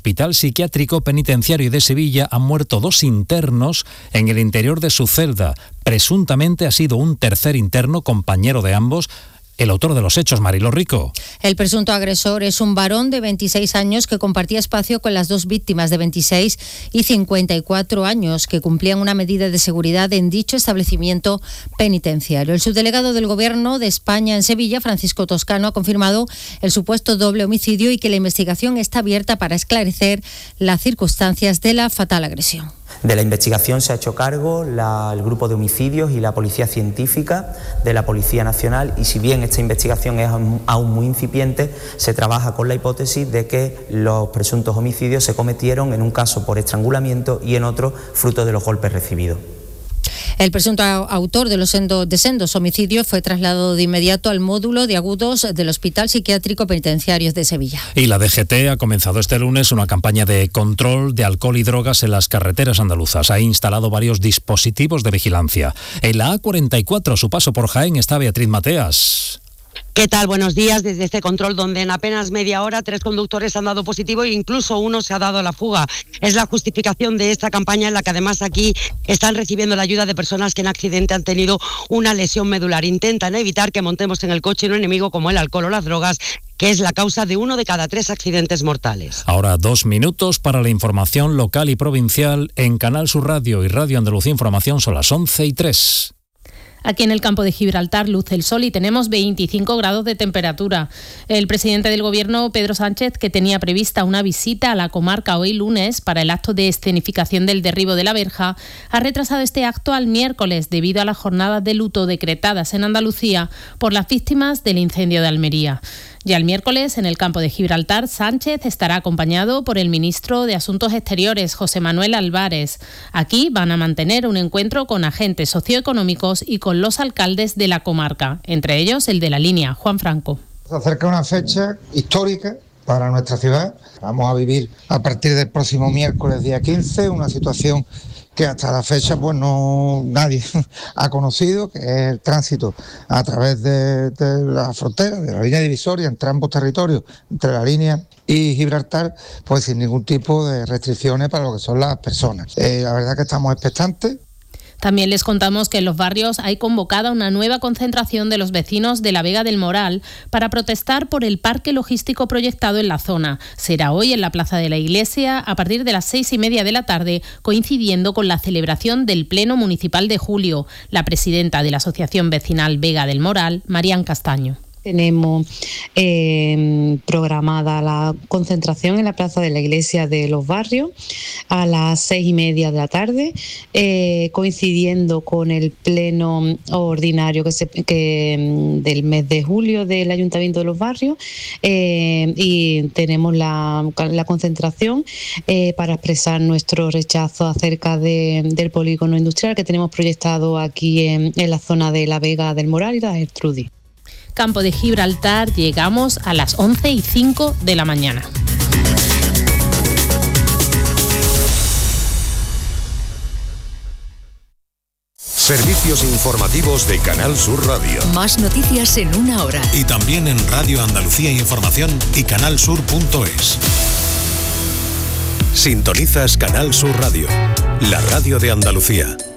Hospital Psiquiátrico Penitenciario de Sevilla han muerto 2 internos en el interior de su celda. Presuntamente ha sido un tercer interno, compañero de ambos, el autor de los hechos, Mariló Rico. El presunto agresor es un varón de 26 años que compartía espacio con las 2 víctimas de 26 y 54 años que cumplían una medida de seguridad en dicho establecimiento penitenciario. El subdelegado del Gobierno de España en Sevilla, Francisco Toscano, ha confirmado el supuesto doble homicidio y que la investigación está abierta para esclarecer las circunstancias de la fatal agresión. De la investigación se ha hecho cargo el grupo de homicidios y la policía científica de la Policía Nacional, y si bien esta investigación es aún muy incipiente, se trabaja con la hipótesis de que los presuntos homicidios se cometieron en un caso por estrangulamiento y en otro fruto de los golpes recibidos. El presunto autor de sendos homicidios fue trasladado de inmediato al módulo de agudos del Hospital Psiquiátrico Penitenciario de Sevilla. Y la DGT ha comenzado este lunes una campaña de control de alcohol y drogas en las carreteras andaluzas. Ha instalado varios dispositivos de vigilancia. En la A44, a su paso por Jaén, está Beatriz Mateas. ¿Qué tal? Buenos días. Desde este control, donde en apenas media hora 3 conductores han dado positivo e incluso uno se ha dado a la fuga. Es la justificación de esta campaña, en la que además aquí están recibiendo la ayuda de personas que en accidente han tenido una lesión medular. Intentan evitar que montemos en el coche un enemigo como el alcohol o las drogas, que es la causa de 1 de cada 3 accidentes mortales. Ahora 2 minutos para la información local y provincial en Canal Sur Radio y Radio Andalucía Información. Son las 11:03. Aquí en el campo de Gibraltar luce el sol y tenemos 25 grados de temperatura. El presidente del Gobierno, Pedro Sánchez, que tenía prevista una visita a la comarca hoy lunes para el acto de escenificación del derribo de la verja, ha retrasado este acto al miércoles debido a las jornadas de luto decretadas en Andalucía por las víctimas del incendio de Almería. Ya el miércoles, en el campo de Gibraltar, Sánchez estará acompañado por el ministro de Asuntos Exteriores, José Manuel Álvarez. Aquí van a mantener un encuentro con agentes socioeconómicos y con los alcaldes de la comarca, entre ellos el de La Línea, Juan Franco. Se acerca una fecha histórica para nuestra ciudad. Vamos a vivir a partir del próximo miércoles, día 15, una situación que hasta la fecha pues nadie ha conocido, que es el tránsito a través de la frontera, de la línea divisoria entre ambos territorios, entre La Línea y Gibraltar, pues sin ningún tipo de restricciones para lo que son las personas. La verdad que estamos expectantes. También les contamos que en los barrios hay convocada una nueva concentración de los vecinos de la Vega del Moral para protestar por el parque logístico proyectado en la zona. Será hoy en la Plaza de la Iglesia a partir de las 6:30 de la tarde, coincidiendo con la celebración del Pleno Municipal de julio. La presidenta de la Asociación Vecinal Vega del Moral, Marian Castaño. Tenemos programada la concentración en la Plaza de la Iglesia de los Barrios a las 6:30 de la tarde, coincidiendo con el pleno ordinario del mes de julio del Ayuntamiento de los Barrios, y tenemos la concentración para expresar nuestro rechazo acerca del polígono industrial que tenemos proyectado aquí en la zona de la Vega del Moral y la Gertrudis. Campo de Gibraltar, llegamos a las 11:05 de la mañana. Servicios informativos de Canal Sur Radio. Más noticias en una hora. Y también en Radio Andalucía Información y canalsur.es. Sintonizas Canal Sur Radio, la radio de Andalucía.